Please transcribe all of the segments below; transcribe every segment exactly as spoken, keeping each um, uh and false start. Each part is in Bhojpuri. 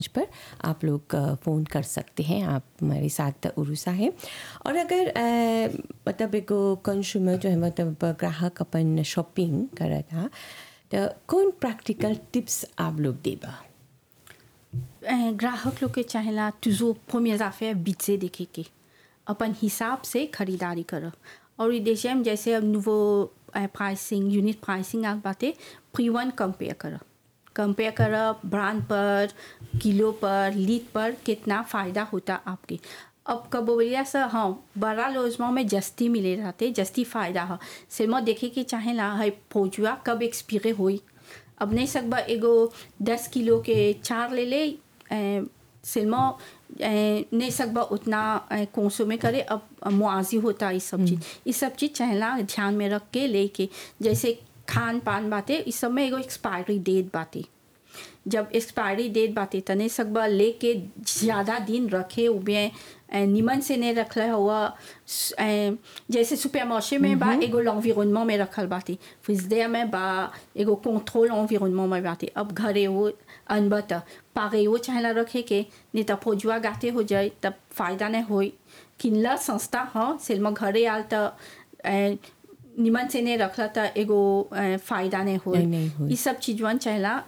पर आप लोग फ़ोन कर सकते हैं। आप हमारे साथ उरुसा है। और अगर अ, मतलब एगो कंज्यूमर जो है मतलब ग्राहक अपन शॉपिंग करत था तो कौन प्रैक्टिकल टिप्स आप लोग देबा? अ, ग्राहक लोग के चाहेला toujours premières affaires budget देखे के अपन हिसाब से खरीदारी करो और देशे में जैसे अब नूवो प्राइसिंग यूनिट प्राइसिंग आल बाते प्री वन कंपेयर करो कंपेयर करो ब्रांड पर किलो पर लीट पर कितना फ़ायदा होता आपके। अब कबो बोलिया सा हाँ बड़ा लोजमा में जस्ती मिले रहते जस्ती फ़ायदा हो सिर्मा देखे कि चाहेला है पहुँचुआ कब एक्सपीरे होई। अब नहीं सकबा एगो दस किलो के चार ले ले सिल्मा नहीं सकबा उतना कंसोमे करे। अब मुआजी होता इस सब चीज़ इस सब चीज़ चाहेला ध्यान में रख के लेके जैसे खान पान बातें इस सब में एगो एक्सपायरी डेट बातें जब एक्सपायरी डेट बातें तने सकबा लेके ज़्यादा दिन रखे उबे निमन से नहीं रखला हुआ जैसे सुपर मार्ché में बा एगो l'environnement में रखल बाती फ्रिजर में बा एगो कंट्रोल environnement में बाती। अब घरे वो अनबत पागे वो चाहेला रखे के नहीं तब फौजुआ गाते हो जाए तब फ़ायदा नहीं होई किनला संस्था हाँ सिल्मा घरे आल तो निमन से नहीं रखला तो एगो फ़ायदा नहीं होई। नहीं होई। ये सब चीज़वन चाहेला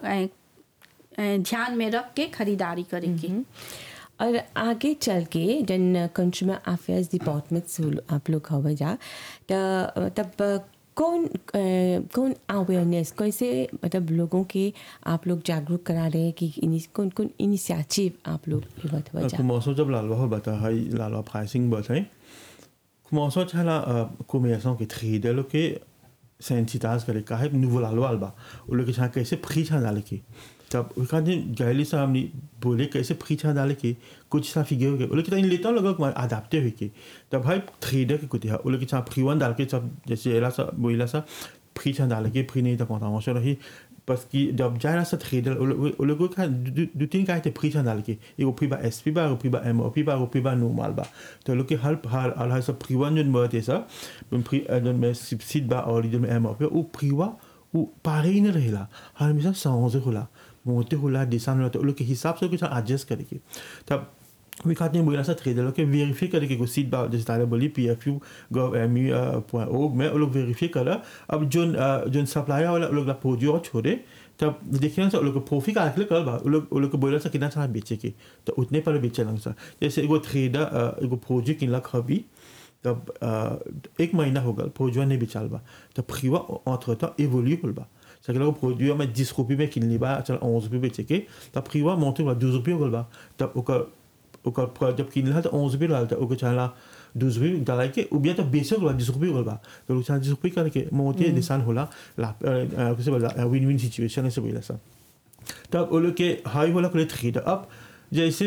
ध्यान में रख के खरीदारी करेंगे। और आगे चल के जन कंज्यूमर अफेयर्स डिपार्टमेंट से आप लोग हवा जा तो तब कौन अ, कौन अवेयरनेस कैसे मतलब लोगों के आप लोग जागरूक करा रहे हैं कि इनि- कौन कौन इनिशिएटिव आप लोग लेवत हुआ जा? Commençons जब लालवा हो बता है लालवा प्राइसिंग बताएं commençons चला commerçant के trader लोग के sensitize करे का है nouveau लालवा अलबा वो लोग के छा कैसे prix छा डाले के तब उसका दिन गैली सा हमने बोले कैसे prix छा डाले के कुछ सा फिगर के वो लोग के इन लेता लगा कि अडाप्टे हुई के तब भाई trader के कुछ है वो लोग के छा prix वन डाल के सब जैसे एला सा बोला सा prix छा डाले के prix नहीं तो कौन रही parce que जब जाए सा trader वो लोग का दो तीन का prix छा डाल के एगो prix बा S P बा एगो prix बा M O P बा एगो prix बा normal बा तो लोग के हर हर हर सब prix वन जो बढ़ते सा prix जो में subside बा और जो में M O P वो prix वा वो पारे ही नहीं रहेला हर हमेशा सांझे होला मोटे होला डिसान होला तो लोग के हिसाब से कुछ एडजस्ट करेगी तब वी खाते हैं बोला सा ट्रेडर लोग के वेरीफाई करेगी को सीट बा जैसे ताले बोली P F U gov M U point org में वो लोग वेरीफाई करा अब जो जो सप्लायर वाला लोग ला प्रोड्यूस छोड़े तब देखिए ना लोग को प्रॉफिट कैलकुलेट कर बा लोग लोग को बोला सा कितना सारा बेचे के तो उतने पर बेचे लंग सा जैसे एगो ट्रेडर एगो प्रोजेक्ट किनला खबी तब एक महीना हो गया प्रोड्यूस नहीं बेचाल बा तब फ्रीवा entre temps évolue होल बा c'est que là produit में dix रुपये में किन लिबा चल onze रुपये बेचे के तब फ्रीवा monte बा douze रुपये होल बा तब ओकर ओकर जब किन ला तो onze रुपये लाल ओकर चला douze रुपये डाला के ou bien तो बेचे होल बा dix रुपये होल बा तो लोग चला dix रुपये करके monte निशान होला ला कैसे बोला विन विन सिचुएशन ऐसे बोला सा तब वो लोग के हाई होला को ट्रेडर अब जैसे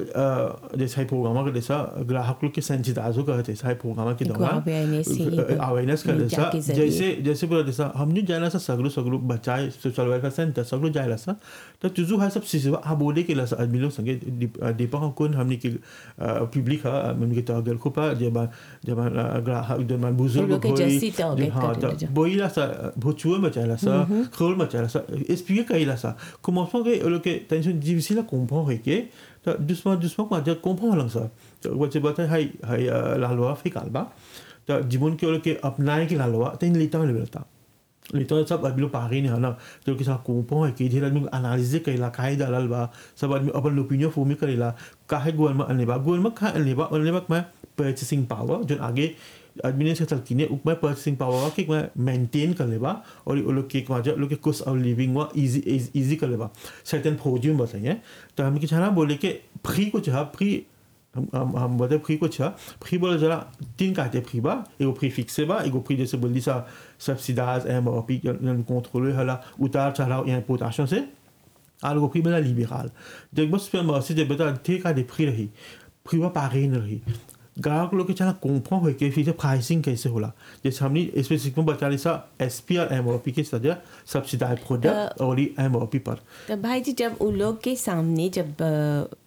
जैसे प्रोग्राम का जैसा ग्राहक लोग के सेंसिटाइज होगा जैसा प्रोग्राम के दौरान अवेयरनेस कर जैसा जैसे जैसे बोला जैसा हमने जाना सा सगलो सगलो बचाए सोशल वेलफेयर सेंटर सगलो जाए सा तो तुझु है सब चीज़ आ बोले के लसा आदमी लोग संगे डिपेंड कौन हमने के पब्लिक है हमने के तो अगर खूब जब जब ग्राहक जब मान बुजुर्ग कोई हाँ तो बोला सा भुचुए में चाहे सा खोल में चाहे सा एक्सपीरियंस कहीं सा commençons के लोग के टेंशन difficile à comprendre है के तो doucement doucement quoi dire comprendre लंग सा तो वो से बात है हाई हाई la loi fait calba तो जीवन के लोग के अपनाए के la loi तो इन लेता में लेता लेता सब आदमी लोग पारी नहीं है ना तो के साथ comprendre है कि धीरे आदमी एनालिसिस करेला काहे डालल बा सब आदमी अपन ओपिनियन फॉर्म करेला काहे गवर्नमेंट अनले बा गवर्नमेंट का अनले बा अनले बा में पर्चेसिंग पावर जो आगे एडमिनिस्ट्रेशन किने ऊपर पर्चेसिंग पावर के मैं मेंटेन कर लेबा और वो लोग के वजह लोग के कॉस्ट ऑफ लिविंग वा इजी इजी कर लेबा सर्टेन प्रोड्यूस बताइए तो हम की छाना बोले के फ्री को चाह फ्री हम हम बोले फ्री को चाह फ्री बोले जरा तीन काटे फ्री बा एगो फ्री फिक्स बा एगो फ्री जैसे बोली सा subsidise M O P control हला उतार चढ़ाव इंपोर्टेशन से algo फ्री बना लिबरल जब बस पे मर्सी जब बता ठीक है फ्री रही फ्री वा पारी नहीं रही ग्राहक लोग के चला comprend है कि फिर प्राइसिंग कैसे होला जैसे हमने स्पेसिफिक में बता रही सा S P और M O P के सजा सब्सिडाइज प्रोडक्ट और M O P पर तो भाई जी जब उन लोग के सामने जब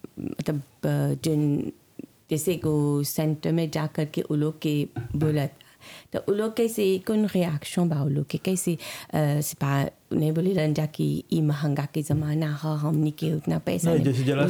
मतलब जिन जैसे को सेंटर में जा कर के उन लोग के बोला तो वो लोग कैसे कौन रिएक्शन बा वो लोग के कैसे c'est pas नहीं बोले रंजा कि ये महंगा के ज़माना है हमनी के उतना पैसा नहीं नहीं जैसे जला